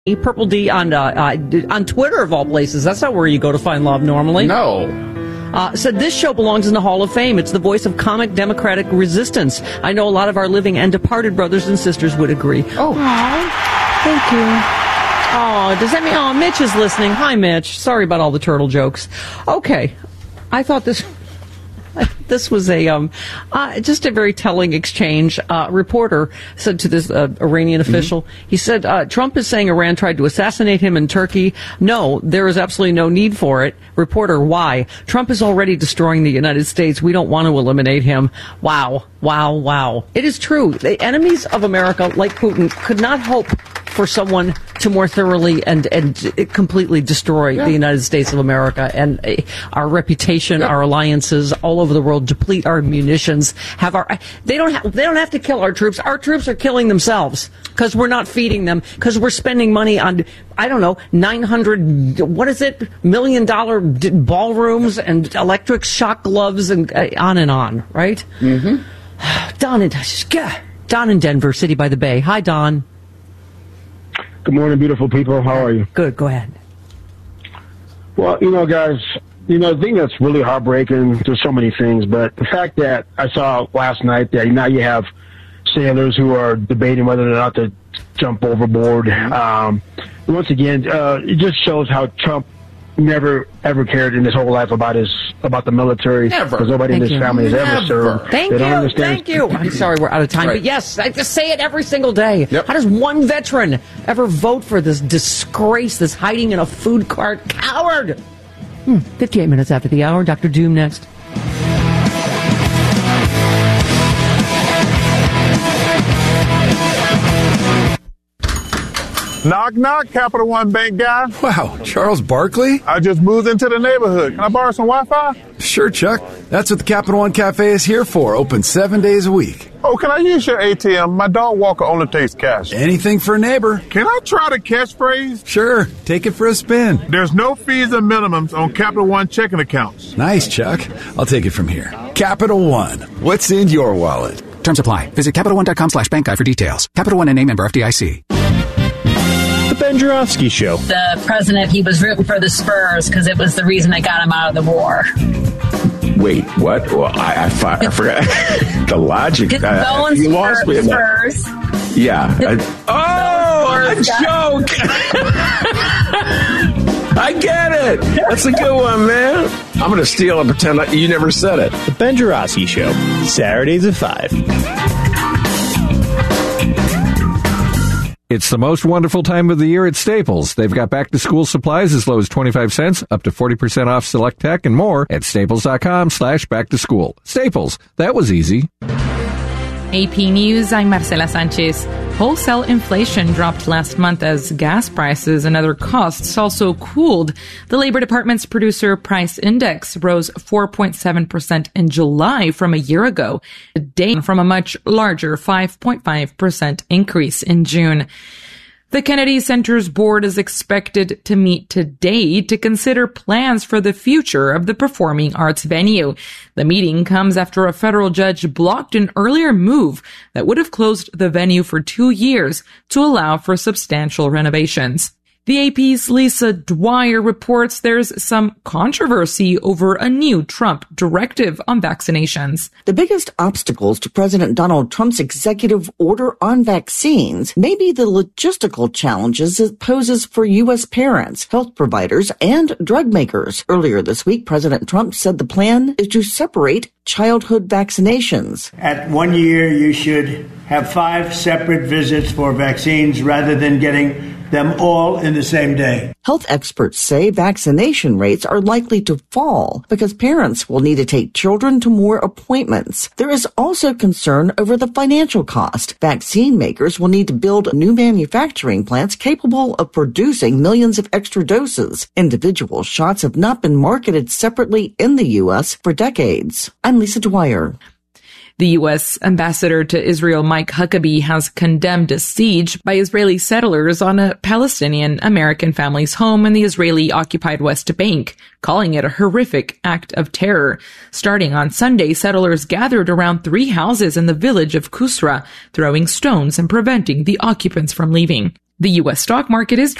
Purple D on Twitter, of all places. That's not where you go to find love normally. No. Said this show belongs in the Hall of Fame. It's the voice of comic democratic resistance. I know a lot of our living and departed brothers and sisters would agree. Oh. Aww. Thank you. Oh, does that mean... Oh, Mitch is listening. Hi, Mitch. Sorry about all the turtle jokes. Okay. I thought this was a just a very telling exchange. Reporter said to this Iranian official, he said, Trump is saying Iran tried to assassinate him in Turkey. No, there is absolutely no need for it. Reporter, why? Trump is already destroying the United States. We don't want to eliminate him. Wow. Wow, wow. It is true. The enemies of America, like Putin, could not hope for someone to more thoroughly and completely destroy the United States of America and our reputation, our alliances all over the world, deplete our munitions, they don't have to kill our troops. Our troops are killing themselves because we're not feeding them, because we're spending money on, I don't know, $900 million ballrooms and electric shock gloves and on, right? Mm-hmm. Don in Denver, City by the Bay. Hi, Don. Good morning, beautiful people. How are you? Good. Go ahead. Well, guys, the thing that's really heartbreaking, there's so many things, but the fact that I saw last night that now you have sailors who are debating whether or not to jump overboard. Once again, it just shows how Trump never ever cared in his whole life about the military. Never. Because nobody in his family has ever served. Thank you. I'm sorry we're out of time, but yes, I just say it every single day. Yep. How does one veteran ever vote for this disgrace, this hiding in a food cart coward? 58 minutes after the hour, Dr. Doom next. Knock, knock, Capital One Bank guy. Wow, Charles Barkley? I just moved into the neighborhood. Can I borrow some Wi-Fi? Sure, Chuck. That's what the Capital One Cafe is here for. Open 7 days a week. Oh, can I use your ATM? My dog walker only takes cash. Anything for a neighbor. Can I try the catchphrase? Sure, take it for a spin. There's no fees and minimums on Capital One checking accounts. Nice, Chuck. I'll take it from here. Capital One. What's in your wallet? Terms apply. Visit CapitalOne.com/bankguide for details. Capital One and name member FDIC. The Ben Joravsky Show. The president, he was rooting for the Spurs because it was the reason they got him out of the war. Wait, what? Well, I forgot the logic. You lost me. Spurs. Yeah. A joke. I get it. That's a good one, man. I'm going to steal and pretend like you never said it. The Ben Joravsky Show. Saturdays at 5. It's the most wonderful time of the year at Staples. They've got back-to-school supplies as low as 25 cents, up to 40% off select tech, and more at staples.com/back-to-school. Staples. That was easy. AP News, I'm Marcela Sanchez. Wholesale inflation dropped last month as gas prices and other costs also cooled. The Labor Department's Producer Price Index rose 4.7% in July from a year ago, a day from a much larger 5.5% increase in June. The Kennedy Center's board is expected to meet today to consider plans for the future of the performing arts venue. The meeting comes after a federal judge blocked an earlier move that would have closed the venue for 2 years to allow for substantial renovations. The AP's Lisa Dwyer reports there's some controversy over a new Trump directive on vaccinations. The biggest obstacles to President Donald Trump's executive order on vaccines may be the logistical challenges it poses for U.S. parents, health providers, and drug makers. Earlier this week, President Trump said the plan is to separate childhood vaccinations. At 1 year, you should have 5 separate visits for vaccines rather than getting them all in the same day. Health experts say vaccination rates are likely to fall because parents will need to take children to more appointments. There is also concern over the financial cost. Vaccine makers will need to build new manufacturing plants capable of producing millions of extra doses. Individual shots have not been marketed separately in the U.S. for decades. I'm Lisa Dwyer. The U.S. ambassador to Israel, Mike Huckabee, has condemned a siege by Israeli settlers on a Palestinian-American family's home in the Israeli-occupied West Bank, calling it a horrific act of terror. Starting on Sunday, settlers gathered around 3 houses in the village of Kusra, throwing stones and preventing the occupants from leaving. The U.S. stock market is